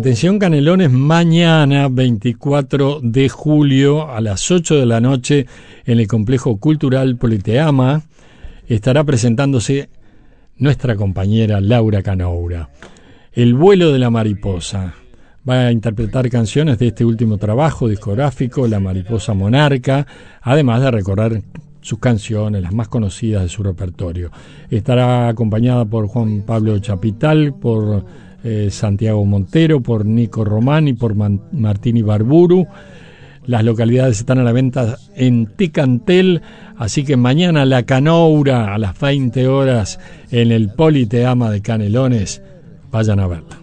Atención Canelones, mañana 24 de julio a las 8 de la noche en el Complejo Cultural Politeama estará presentándose nuestra compañera Laura Canoura. El vuelo de la mariposa. Va a interpretar canciones de este último trabajo discográfico, La Mariposa Monarca, además de recorrer sus canciones, las más conocidas de su repertorio. Estará acompañada por Juan Pablo Chapital, por Santiago Montero, por Nico Román y por Martín Ibarburu. Las localidades están a la venta en Ticantel, así que mañana La Canoura a las 20 horas en el Politeama de Canelones. Vayan a verla.